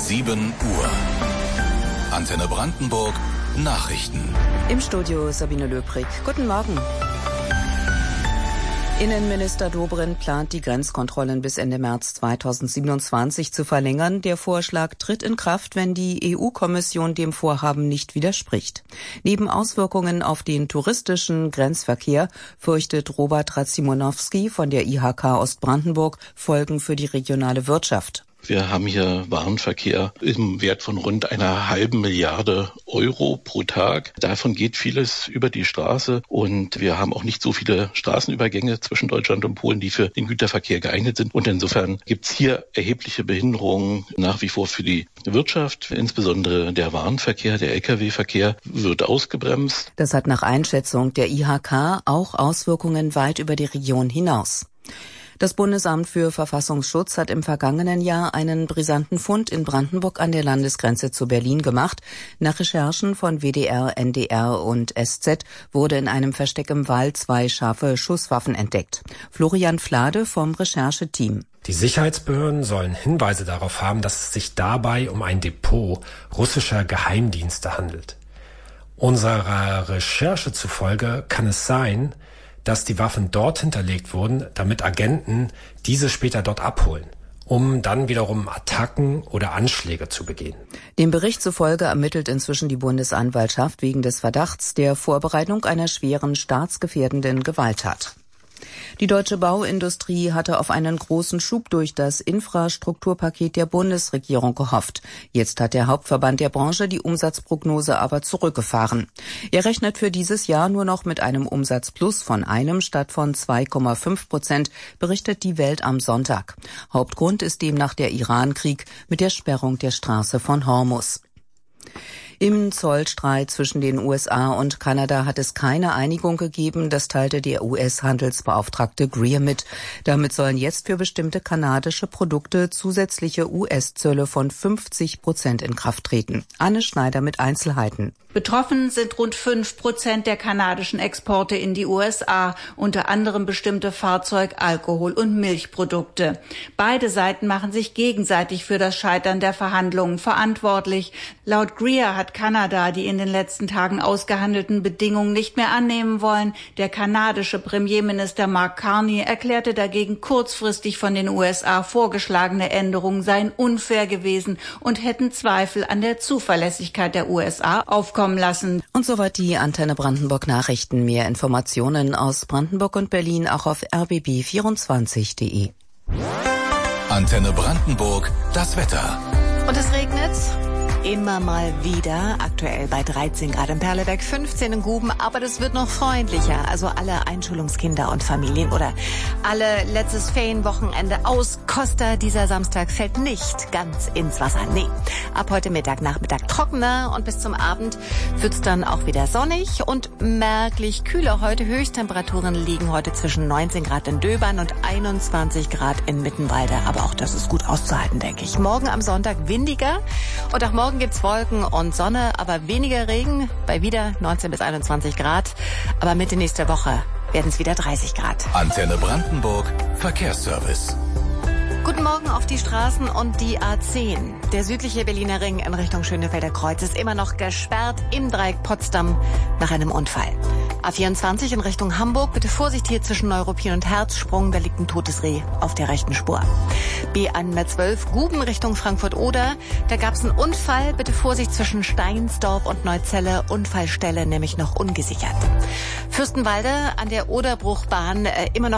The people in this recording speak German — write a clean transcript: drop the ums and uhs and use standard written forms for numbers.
7 Uhr. Antenne Brandenburg Nachrichten. Im Studio Sabine Löbrig. Guten Morgen. Innenminister Dobrindt plant, die Grenzkontrollen bis Ende März 2027 zu verlängern. Der Vorschlag tritt in Kraft, wenn die EU-Kommission dem Vorhaben nicht widerspricht. Neben Auswirkungen auf den touristischen Grenzverkehr fürchtet Robert Racimonowski von der IHK Ostbrandenburg Folgen für die regionale Wirtschaft. Wir haben hier Warenverkehr im Wert von rund 1,5 Milliarde Euro pro Tag. Davon geht vieles über die Straße und wir haben auch nicht so viele Straßenübergänge zwischen Deutschland und Polen, die für den Güterverkehr geeignet sind. Und insofern gibt es hier erhebliche Behinderungen nach wie vor für die Wirtschaft. Insbesondere der Warenverkehr, der Lkw-Verkehr wird ausgebremst. Das hat nach Einschätzung der IHK auch Auswirkungen weit über die Region hinaus. Das Bundesamt für Verfassungsschutz hat im vergangenen Jahr einen brisanten Fund in Brandenburg an der Landesgrenze zu Berlin gemacht. Nach Recherchen von WDR, NDR und SZ wurde in einem Versteck im Wald 2 scharfe Schusswaffen entdeckt. Florian Flade vom Rechercheteam. Die Sicherheitsbehörden sollen Hinweise darauf haben, dass es sich dabei um ein Depot russischer Geheimdienste handelt. Unserer Recherche zufolge kann es sein, dass die Waffen dort hinterlegt wurden, damit Agenten diese später dort abholen, um dann wiederum Attacken oder Anschläge zu begehen. Dem Bericht zufolge ermittelt inzwischen die Bundesanwaltschaft wegen des Verdachts der Vorbereitung einer schweren staatsgefährdenden Gewalttat. Die deutsche Bauindustrie hatte auf einen großen Schub durch das Infrastrukturpaket der Bundesregierung gehofft. Jetzt hat der Hauptverband der Branche die Umsatzprognose aber zurückgefahren. Er rechnet für dieses Jahr nur noch mit einem Umsatzplus von 1 statt von 2,5%, berichtet die Welt am Sonntag. Hauptgrund ist demnach der Iran-Krieg mit der Sperrung der Straße von Hormuz. Im Zollstreit zwischen den USA und Kanada hat es keine Einigung gegeben, das teilte der US-Handelsbeauftragte Greer mit. Damit sollen jetzt für bestimmte kanadische Produkte zusätzliche US-Zölle von 50% in Kraft treten. Anne Schneider mit Einzelheiten. Betroffen sind rund 5% der kanadischen Exporte in die USA, unter anderem bestimmte Fahrzeug-, Alkohol- und Milchprodukte. Beide Seiten machen sich gegenseitig für das Scheitern der Verhandlungen verantwortlich. Laut Greer hat Kanada die in den letzten Tagen ausgehandelten Bedingungen nicht mehr annehmen wollen. Der kanadische Premierminister Mark Carney erklärte dagegen, kurzfristig von den USA vorgeschlagene Änderungen seien unfair gewesen und hätten Zweifel an der Zuverlässigkeit der USA aufkommen lassen. Und soweit die Antenne Brandenburg Nachrichten. Mehr Informationen aus Brandenburg und Berlin auch auf rbb24.de. Antenne Brandenburg, das Wetter. Und es regnet immer mal wieder, aktuell bei 13 Grad in Perleberg, 15 in Guben, aber das wird noch freundlicher. Also alle Einschulungskinder und Familien oder alle letztes Ferienwochenende aus Costa, dieser Samstag fällt nicht ganz ins Wasser. Nee, ab heute Mittag, Nachmittag trockener und bis zum Abend wird's dann auch wieder sonnig und merklich kühler heute. Höchsttemperaturen liegen heute zwischen 19 Grad in Döbern und 21 Grad in Mittenwalde. Aber auch das ist gut auszuhalten, denke ich. Morgen am Sonntag windiger und auch morgen gibt's Wolken und Sonne, aber weniger Regen bei wieder 19 bis 21 Grad. Aber Mitte nächster Woche werden es wieder 30 Grad. Antenne Brandenburg, Verkehrsservice. Guten Morgen auf die Straßen und die A10. Der südliche Berliner Ring in Richtung Schönefelder Kreuz ist immer noch gesperrt im Dreieck Potsdam nach einem Unfall. A24 in Richtung Hamburg. Bitte Vorsicht hier zwischen Neuruppin und Herzsprung. Da liegt ein totes Reh auf der rechten Spur. B112 Guben Richtung Frankfurt-Oder. Da gab es einen Unfall. Bitte Vorsicht zwischen Steinsdorf und Neuzelle. Unfallstelle nämlich noch ungesichert. Fürstenwalde an der Oderbruchbahn immer noch